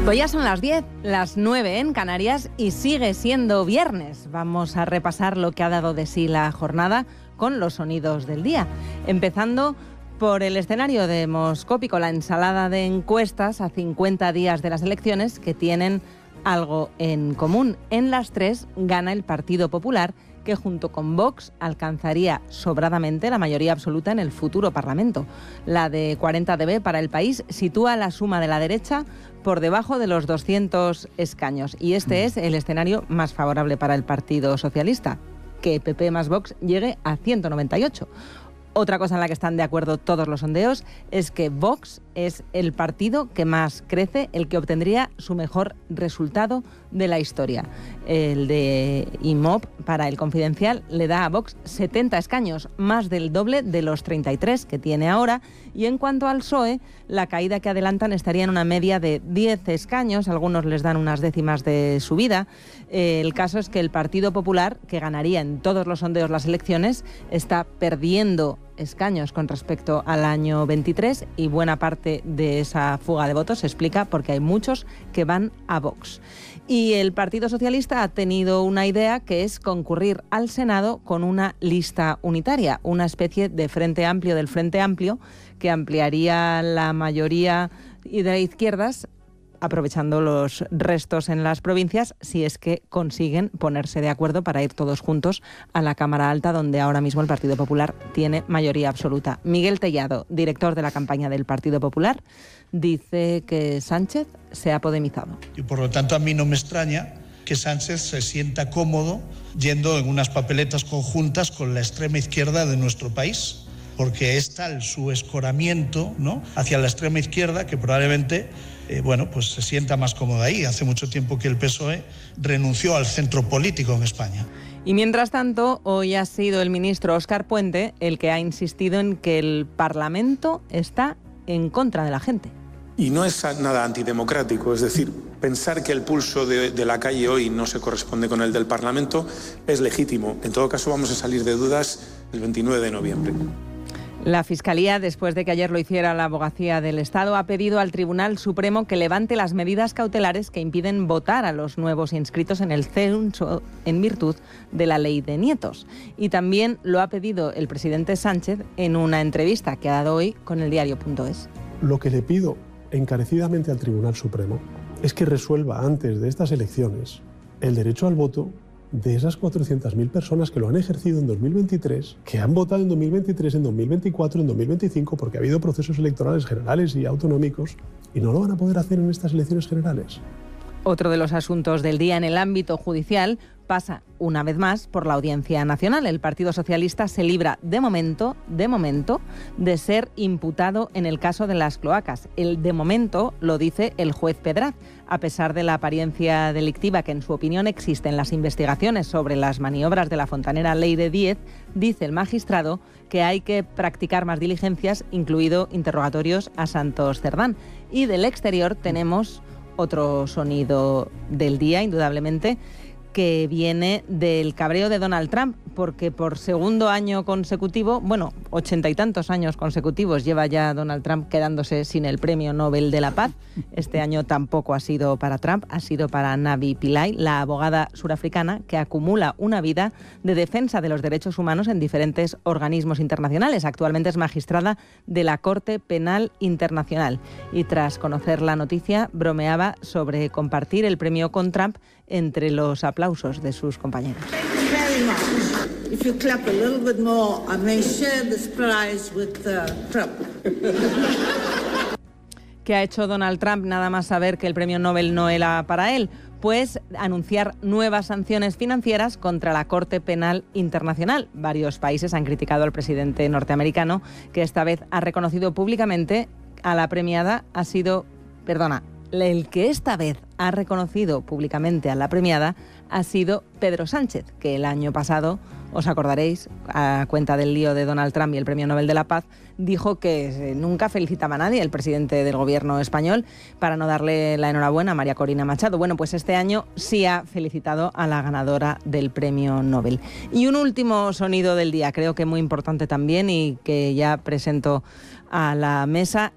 Pues ya son las 10, las 9 en Canarias y sigue siendo viernes. Vamos a repasar lo que ha dado de sí la jornada con los sonidos del día. Empezando por el escenario demoscópico, la ensalada de encuestas a 50 días de las elecciones que tienen algo en común. En las tres gana el Partido Popular, que junto con Vox alcanzaría sobradamente la mayoría absoluta en el futuro Parlamento. La de 40 dB para El País sitúa la suma de la derecha por debajo de los 200 escaños. Y este es el escenario más favorable para el Partido Socialista, que PP más Vox llegue a 198. Otra cosa en la que están de acuerdo todos los sondeos es que Vox es el partido que más crece, el que obtendría su mejor resultado de la historia. El de IMOB para El Confidencial le da a Vox 70 escaños, más del doble de los 33 que tiene ahora. Y en cuanto al PSOE, la caída que adelantan estaría en una media de 10 escaños, algunos les dan unas décimas de subida. El caso es que el Partido Popular, que ganaría en todos los sondeos las elecciones, está perdiendo escaños con respecto al año 23 y buena parte de esa fuga de votos se explica porque hay muchos que van a Vox. Y el Partido Socialista ha tenido una idea que es concurrir al Senado con una lista unitaria, una especie de Frente Amplio del Frente Amplio que ampliaría la mayoría de izquierdas, aprovechando los restos en las provincias, si es que consiguen ponerse de acuerdo para ir todos juntos a la Cámara Alta, donde ahora mismo el Partido Popular tiene mayoría absoluta. Miguel Tellado, director de la campaña del Partido Popular, dice que Sánchez se ha podemizado. Y por lo tanto a mí no me extraña que Sánchez se sienta cómodo yendo en unas papeletas conjuntas con la extrema izquierda de nuestro país, porque es tal su escoramiento, ¿no?, hacia la extrema izquierda que probablemente pues se sienta más cómodo ahí. Hace mucho tiempo que el PSOE renunció al centro político en España. Y mientras tanto, hoy ha sido el ministro Óscar Puente el que ha insistido en que el Parlamento está en contra de la gente. Y no es nada antidemocrático, es decir, pensar que el pulso de la calle hoy no se corresponde con el del Parlamento es legítimo. En todo caso, vamos a salir de dudas el 29 de noviembre. La Fiscalía, después de que ayer lo hiciera la Abogacía del Estado, ha pedido al Tribunal Supremo que levante las medidas cautelares que impiden votar a los nuevos inscritos en el censo en virtud de la ley de nietos. Y también lo ha pedido el presidente Sánchez en una entrevista que ha dado hoy con el diario.es. Lo que le pido encarecidamente al Tribunal Supremo es que resuelva antes de estas elecciones el derecho al voto de esas 400.000 personas que lo han ejercido en 2023, que han votado en 2023, en 2024, en 2025, porque ha habido procesos electorales generales y autonómicos, y no lo van a poder hacer en estas elecciones generales. Otro de los asuntos del día en el ámbito judicial pasa una vez más por la Audiencia Nacional. El Partido Socialista se libra de momento, de ser imputado en el caso de las cloacas. El de momento lo dice el juez Pedraz, a pesar de la apariencia delictiva que en su opinión existe en las investigaciones sobre las maniobras de la fontanera Leire Díez, dice el magistrado que hay que practicar más diligencias, incluido interrogatorios a Santos Cerdán. Y del exterior tenemos otro sonido del día, indudablemente, que viene del cabreo de Donald Trump, porque por segundo año consecutivo, 80 y tantos años consecutivos lleva ya Donald Trump quedándose sin el Premio Nobel de la Paz. Este año tampoco ha sido para Trump, ha sido para Navi Pillay, la abogada surafricana que acumula una vida de defensa de los derechos humanos en diferentes organismos internacionales. Actualmente es magistrada de la Corte Penal Internacional y tras conocer la noticia bromeaba sobre compartir el premio con Trump entre los aplausos de sus compañeros. ¿Qué ha hecho Donald Trump nada más saber que el premio Nobel no era para él? Pues anunciar nuevas sanciones financieras contra la Corte Penal Internacional. Varios países han criticado al presidente norteamericano, que esta vez ha reconocido públicamente a la premiada el que esta vez ha reconocido públicamente a la premiada ha sido Pedro Sánchez, que el año pasado, os acordaréis, a cuenta del lío de Donald Trump y el Premio Nobel de la Paz, dijo que nunca felicitaba a nadie, el presidente del gobierno español, para no darle la enhorabuena a María Corina Machado. Bueno, pues este año sí ha felicitado a la ganadora del Premio Nobel. Y un último sonido del día, creo que muy importante también y que ya presento a la mesa.